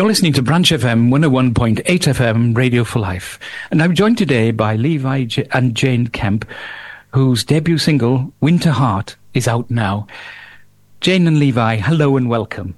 You're listening to Branch FM 101.8 FM Radio for Life. And I'm joined today by Levi and Jane Kemp, whose debut single, Winter Heart, is out now. Jane and Levi, hello and welcome.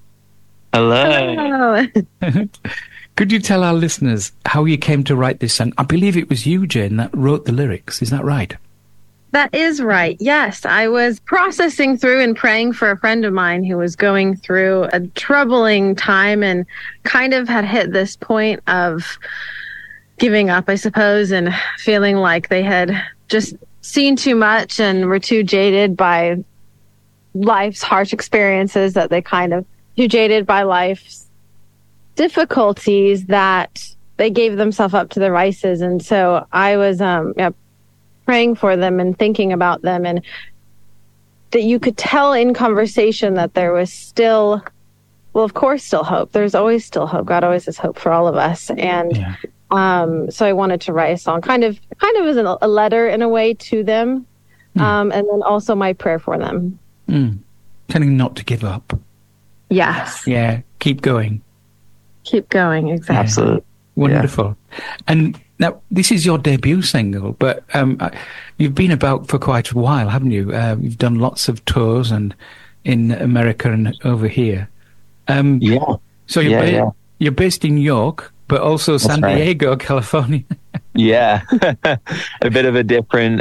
Hello. Could you tell our listeners how you came to write this song? I believe it was you, Jane, that wrote the lyrics. Is that right? That is right. Yes, I was processing through and praying for a friend of mine who was going through a troubling time and kind of had hit this point of giving up, I suppose, and feeling like they had just seen too much and were too jaded by life's harsh experiences, that they kind of too jaded by life's difficulties that they gave themselves up to the vices. And so I was praying for them and thinking about them, and that you could tell in conversation that there was still, well, of course, still hope. There's always still hope. God always has hope for all of us. And so I wanted to write a song kind of as a letter in a way to them, and then also my prayer for them. Telling them not to give up. Yes. Yeah, keep going. Keep going, exactly. Yeah. Absolutely. Wonderful. Yeah. And now, this is your debut single, but you've been about for quite a while, haven't you? You've done lots of tours and in America and over here. So you're based in York, but also San Diego, California. Yeah, a bit of a different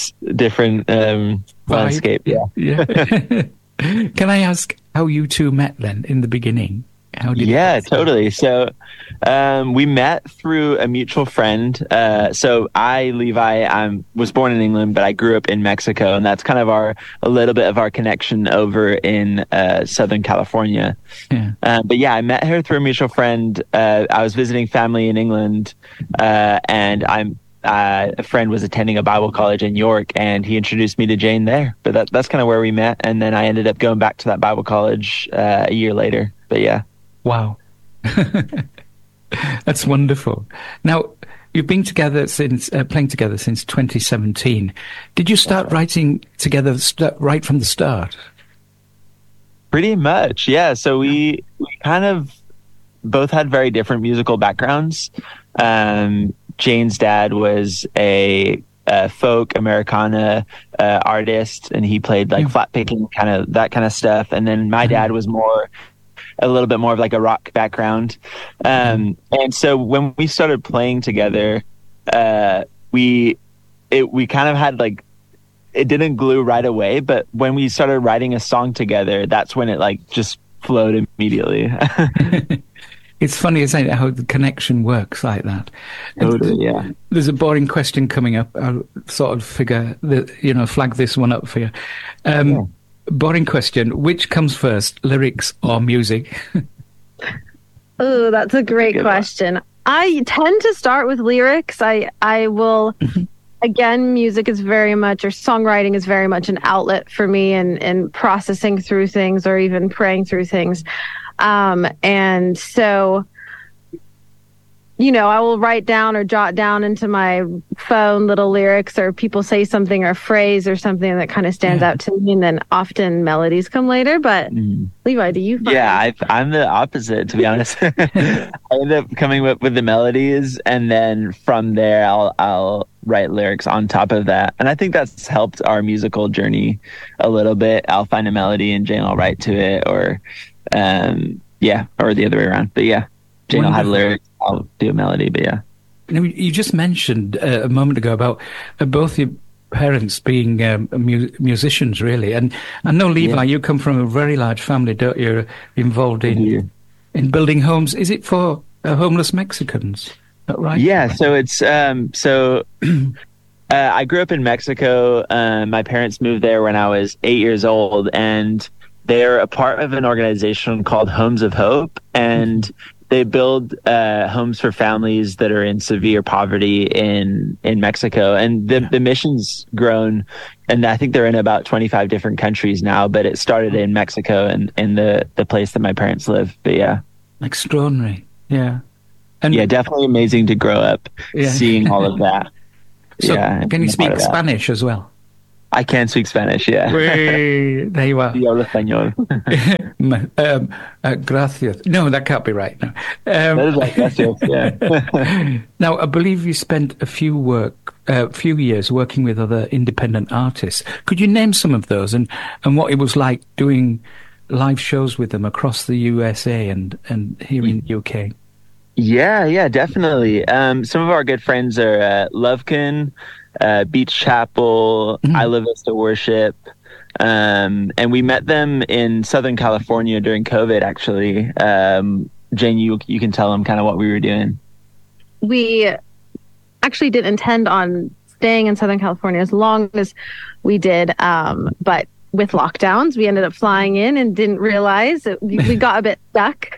landscape. Yeah. Can I ask how you two met then in the beginning? Totally. So we met through a mutual friend. So Levi, was born in England, but I grew up in Mexico, and that's kind of a little bit of our connection over in Southern California. Yeah. I met her through a mutual friend. I was visiting family in England, and a friend was attending a Bible college in York, and he introduced me to Jane there. But that's kind of where we met, and then I ended up going back to that Bible college a year later. But yeah. Wow. That's wonderful. Now, you've been together playing together since 2017. Did you start writing together right from the start? Pretty much, yeah. So we kind of both had very different musical backgrounds. Jane's dad was a folk Americana artist, and he played like flat picking, that kind of stuff. And then my dad was a little bit more of like a rock background. And so when we started playing together, we kind of had like, it didn't glue right away, but when we started writing a song together, that's when it like just flowed immediately. It's funny, isn't it, how the connection works like that. Totally, yeah. There's a boring question coming up. I'll sort of flag this one up for you. Boring question. Which comes first, lyrics or music? Oh, that's a great question. I tend to start with lyrics. I will, again, music is very much, or songwriting is very much an outlet for me in processing through things or even praying through things. And so, I will write down or jot down into my phone little lyrics, or people say something or a phrase or something that kind of stands out to me, and then often melodies come later. But Levi, do you find? Yeah, I'm the opposite, to be honest. I end up coming up with the melodies, and then from there I'll write lyrics on top of that. And I think that's helped our musical journey a little bit. I'll find a melody and Jane will write to it, or the other way around. But yeah, Jane will have lyrics, I'll do a melody, but yeah. You just mentioned a moment ago about both your parents being musicians, really. And I know, Levi, you come from a very large family, don't you? You're involved in building homes. Is it for homeless Mexicans? Is that right? Yeah, so it's... I grew up in Mexico. My parents moved there when I was 8 years old, and they're a part of an organization called Homes of Hope, and they build homes for families that are in severe poverty in Mexico. And the mission's grown, and I think they're in about 25 different countries now, but it started in Mexico and in the place that my parents live. But yeah. Extraordinary. Yeah. And definitely amazing to grow up seeing all of that. So can you speak Spanish as well? I can speak Spanish, yeah. There you are. Yo hablo español. Gracias. No, that can't be right. No. That is like gracias, yeah. Now, I believe you spent a few years working with other independent artists. Could you name some of those and what it was like doing live shows with them across the USA and here in the UK? Yeah, definitely. Some of our good friends are Lovekin, Beach Chapel, Isla Vista Worship. And we met them in Southern California during COVID, actually. Jane, you can tell them kind of what we were doing. We actually didn't intend on staying in Southern California as long as we did, but with lockdowns, we ended up flying in and didn't realize we got a bit stuck.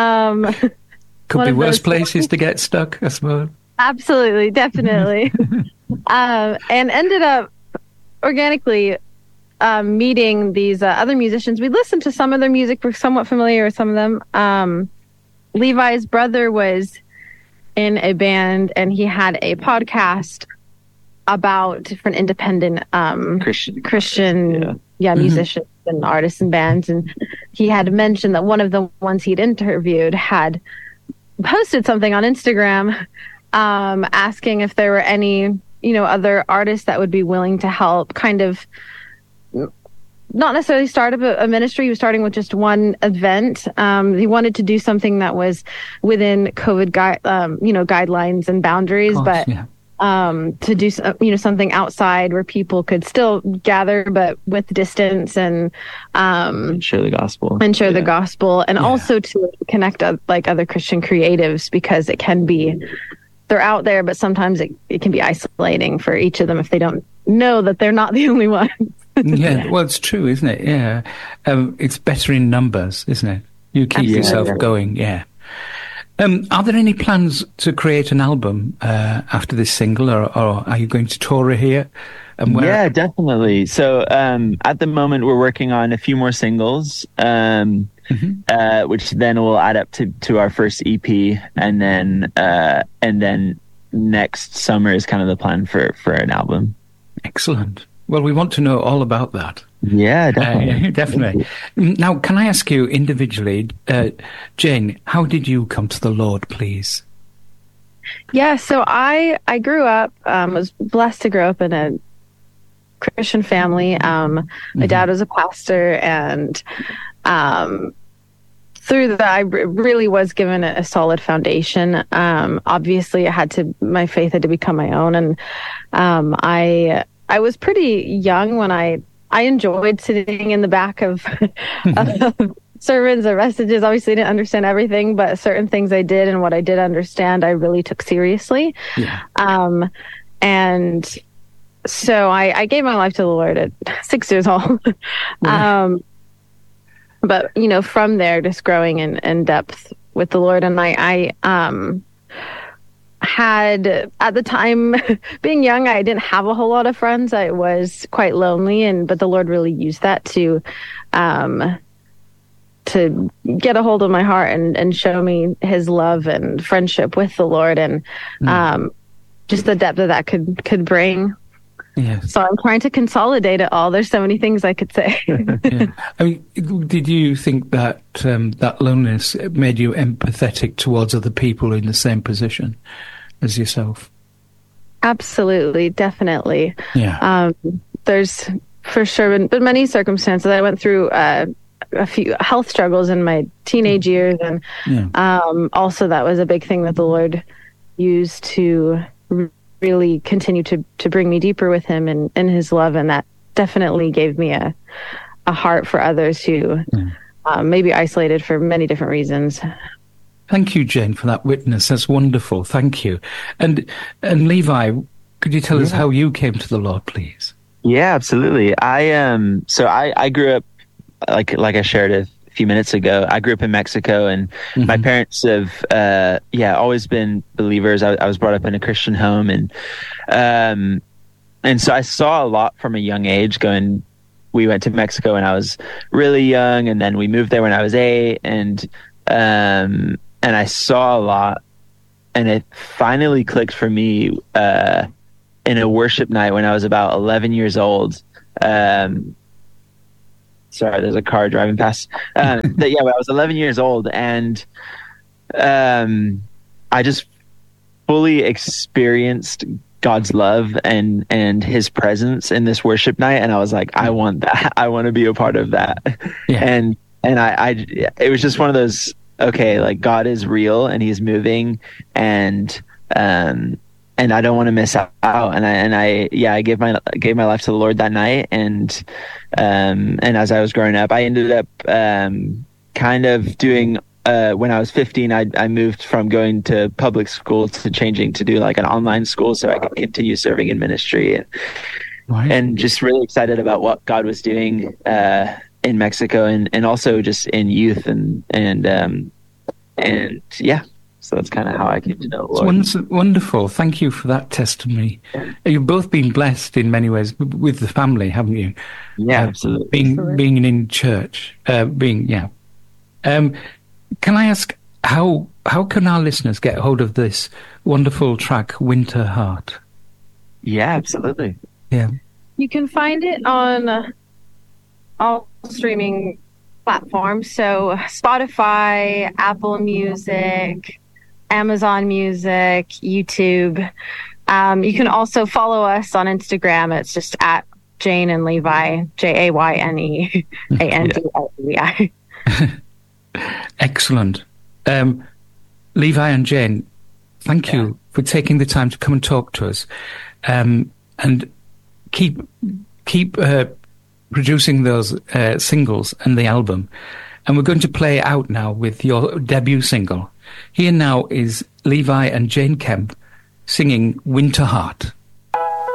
Could be worse places to get stuck, I suppose. Absolutely, definitely. And ended up organically meeting these other musicians. We listened to some of their music. We're somewhat familiar with some of them. Levi's brother was in a band, and he had a podcast about different independent Christian musicians and artists and bands. And he had mentioned that one of the ones he'd interviewed had posted something on Instagram asking if there were any, other artists that would be willing to help kind of not necessarily start up a ministry. He was starting with just one event. He wanted to do something that was within COVID guidelines and boundaries, course, to do something outside where people could still gather, but with distance and share the gospel. The gospel, and also to connect other Christian creatives, because it can be, they're out there, but sometimes it can be isolating for each of them if they don't know that they're not the only ones. Yeah, well, it's true, isn't it? Yeah, it's better in numbers, isn't it? You keep yourself going. Yeah. Are there any plans to create an album after this single, or are you going to tour here? And where? Yeah, definitely. So at the moment, we're working on a few more singles, which then will add up to our first EP, and then next summer is kind of the plan for an album. Excellent. Well, we want to know all about that. Yeah, definitely. Definitely. Now, can I ask you individually, Jane, how did you come to the Lord, please? Yeah, so I grew up, was blessed to grow up in a Christian family. My dad was a pastor, and through that, I really was given a solid foundation. Obviously, my faith had to become my own, and I was pretty young when I enjoyed sitting in the back of sermons or messages. Obviously, I didn't understand everything, but certain things I did, and what I did understand, I really took seriously. Yeah. And so I gave my life to the Lord at 6 years old. But, from there, just growing in depth with the Lord. And I had, at the time, being young, I didn't have a whole lot of friends. I was quite lonely, but the Lord really used that to get a hold of my heart and show me his love and friendship with the Lord, and just the depth that could bring. Yes. So I'm trying to consolidate it all. There's so many things I could say. Yeah. I mean, did you think that that loneliness made you empathetic towards other people in the same position as yourself? Absolutely, definitely. Yeah. There's for sure been many circumstances. I went through a few health struggles in my teenage years, and also that was a big thing that the Lord used to really continue to bring me deeper with him and in his love, and that definitely gave me a heart for others who may be isolated for many different reasons. Thank you, Jane, for that witness. That's wonderful. Thank you. And Levi, could you tell us how you came to the Lord, please? Yeah, absolutely. I grew up, like I shared a few minutes ago, I grew up in Mexico, and my parents have always been believers. I was brought up in a Christian home, and so I saw a lot from a young age. We went to Mexico when I was really young, and then we moved there when I was 8, and I saw a lot, and it finally clicked for me in a worship night when I was about 11 years old. Sorry, there's a car driving past. When I was 11 years old, and I just fully experienced God's love and his presence in this worship night. And I was like, I want that. I want to be a part of that. Yeah. And it was just one of those, okay, like God is real and he's moving, and I don't want to miss out. And I gave my life to the Lord that night. And as I was growing up, I ended up kind of doing, when I was 15, I moved from going to public school to changing to do like an online school so I could continue serving in ministry, and just really excited about what God was doing in Mexico and also just in youth and yeah. So that's kind of how I came to know the Lord. It's wonderful. Thank you for that testimony. You've both been blessed in many ways with the family, haven't you? Yeah, absolutely. Being in church, can I ask how can our listeners get hold of this wonderful track, Winter Heart? Yeah, absolutely. Yeah. You can find it on all streaming platforms. So Spotify, Apple Music, Amazon Music, YouTube. You can also follow us on Instagram. It's just at Jane and Levi, JayneAndLevi. Excellent. Levi and Jane, thank you for taking the time to come and talk to us, and keep producing those singles and the album. And we're going to play out now with your debut single. Here now is Levi and Jane Kemp singing Winter Heart.